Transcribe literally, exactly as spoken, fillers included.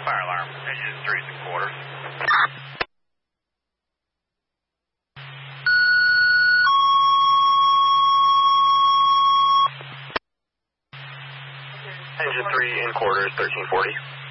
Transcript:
Fire alarm. Engine three and quarter. Engine three in quarters, thirteen forty.